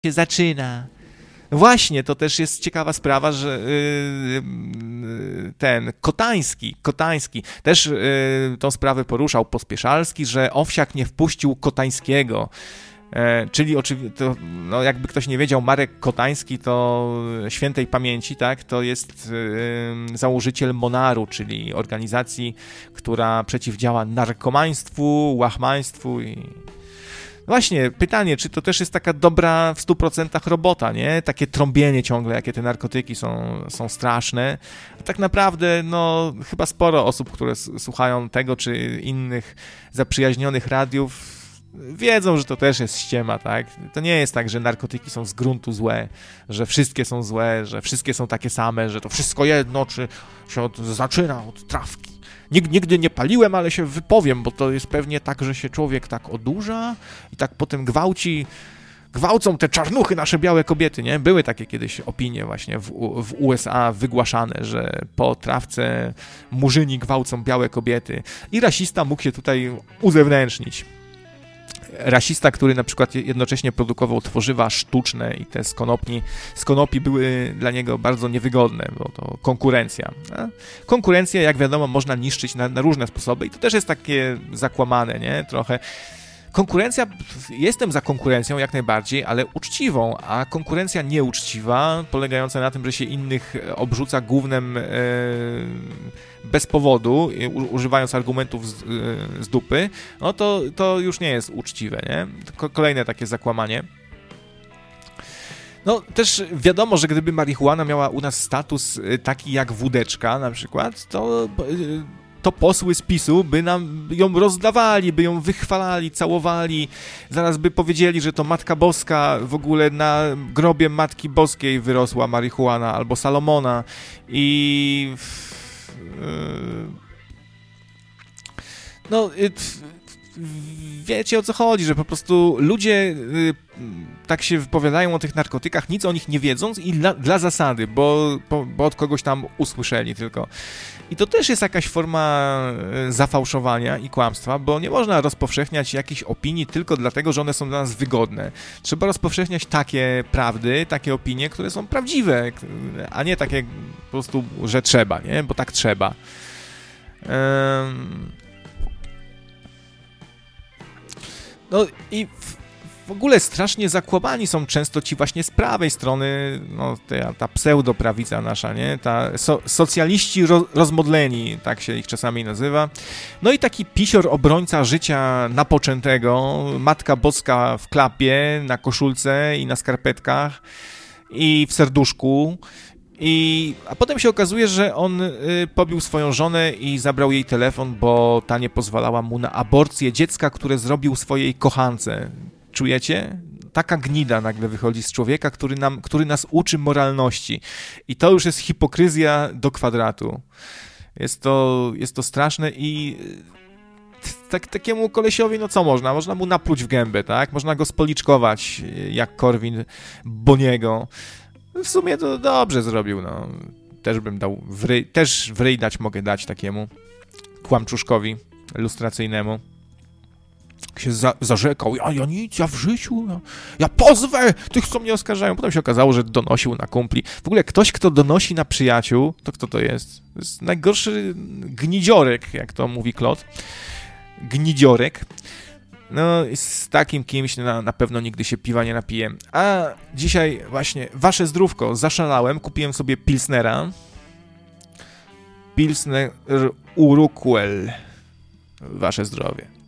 się zaczyna. Właśnie, to też jest ciekawa sprawa, że ten Kotański też tą sprawę poruszał, Pospieszalski, że Owsiak nie wpuścił Kotańskiego. Czyli oczywiście, no jakby ktoś nie wiedział, Marek Kotański to świętej pamięci, tak, to jest założyciel Monaru, czyli organizacji, która przeciwdziała narkomaństwu, łachmaństwu i... Właśnie, pytanie, czy to też jest taka dobra w 100% robota, nie? Takie trąbienie ciągle, jakie te narkotyki są straszne. Tak naprawdę, no, chyba sporo osób, które słuchają tego, czy innych zaprzyjaźnionych radiów, wiedzą, że to też jest ściema, tak? To nie jest tak, że narkotyki są z gruntu złe, że wszystkie są złe, że wszystkie są takie same, że to wszystko jedno, czy się zaczyna od trawki. Nigdy nie paliłem, ale się wypowiem, bo to jest pewnie tak, że się człowiek tak odurza i tak potem gwałcą te czarnuchy nasze białe kobiety, nie? Były takie kiedyś opinie właśnie w USA wygłaszane, że po trawce murzyni gwałcą białe kobiety i rasista mógł się tutaj uzewnętrznić. Rasista, który na przykład jednocześnie produkował tworzywa sztuczne i te z konopi były dla niego bardzo niewygodne, bo to konkurencja. A konkurencję, jak wiadomo, można niszczyć na różne sposoby i to też jest takie zakłamane, nie? Trochę. Konkurencja, jestem za konkurencją jak najbardziej, ale uczciwą, a konkurencja nieuczciwa, polegająca na tym, że się innych obrzuca gównem bez powodu, używając argumentów z dupy, no to już nie jest uczciwe, nie? Kolejne takie zakłamanie. No też wiadomo, że gdyby marihuana miała u nas status taki jak wódeczka na przykład, to posły z PiS-u by nam ją rozdawali, by ją wychwalali, całowali, zaraz by powiedzieli, że to Matka Boska, w ogóle na grobie Matki Boskiej wyrosła marihuana, albo Salomona i... No... Wiecie, o co chodzi, że po prostu ludzie tak się wypowiadają o tych narkotykach, nic o nich nie wiedząc i dla zasady, bo od kogoś tam usłyszeli tylko. I to też jest jakaś forma zafałszowania i kłamstwa, bo nie można rozpowszechniać jakichś opinii tylko dlatego, że one są dla nas wygodne. Trzeba rozpowszechniać takie prawdy, takie opinie, które są prawdziwe, a nie takie po prostu, że trzeba, nie? Bo tak trzeba. No i w ogóle strasznie zakłamani są często ci właśnie z prawej strony, no ta pseudoprawica nasza, nie? Socjaliści rozmodleni, tak się ich czasami nazywa. No i taki pisior obrońca życia napoczętego, Matka Boska w klapie, na koszulce i na skarpetkach i w serduszku. A potem się okazuje, że on pobił swoją żonę i zabrał jej telefon, bo ta nie pozwalała mu na aborcję dziecka, które zrobił swojej kochance. Czujecie? Taka gnida nagle wychodzi z człowieka, który nas uczy moralności. I to już jest hipokryzja do kwadratu. Jest to straszne i takiemu kolesiowi, no co można? Można mu napluć w gębę, tak? Można go spoliczkować jak Korwin Boniego. W sumie to dobrze zrobił, no. Też bym dał też w ryj mogę dać takiemu kłamczuszkowi lustracyjnemu. Się zarzekał, ja nic, ja w życiu, ja pozwę tych, co mnie oskarżają. Potem się okazało, że donosił na kumpli. W ogóle ktoś, kto donosi na przyjaciół, to kto to jest? To jest najgorszy gnidziorek, jak to mówi Klot. Gnidziorek. No, z takim kimś na pewno nigdy się piwa nie napiję. A dzisiaj właśnie wasze zdrówko, zaszalałem, kupiłem sobie Pilsnera. Pilsner Urquell. Wasze zdrowie.